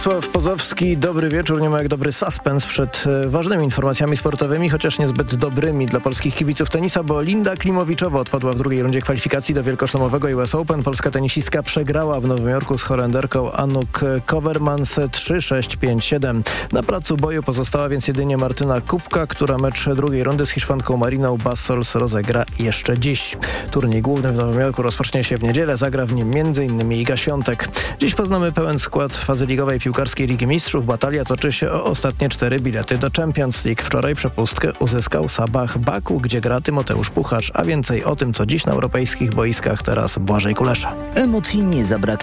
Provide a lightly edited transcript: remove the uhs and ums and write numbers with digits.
Sław Pozowski, dobry wieczór. Nie ma jak dobry suspens przed ważnymi informacjami sportowymi, chociaż niezbyt dobrymi dla polskich kibiców tenisa, bo Linda Klimowiczowa odpadła w drugiej rundzie kwalifikacji do wielkoszlemowego US Open. Polska tenisistka przegrała w Nowym Jorku z Holenderką Anouk Kovermans 3-6-5-7. Na placu boju pozostała więc jedynie Martyna Kubka, która mecz drugiej rundy z Hiszpanką Mariną Bassols rozegra jeszcze dziś. Turniej główny w Nowym Jorku rozpocznie się w niedzielę. Zagra w nim m.in. Iga Świątek. Dziś poznamy pełen skład fazy ligowej piłkarskiej Ligi Mistrzów. Batalia toczy się o ostatnie 4 bilety do Champions League. Wczoraj przepustkę uzyskał Sabah Baku, gdzie gra Tymoteusz Pucharz. A więcej o tym, co dziś na europejskich boiskach, teraz Błażej Kulesza. Emocji nie zabraknie.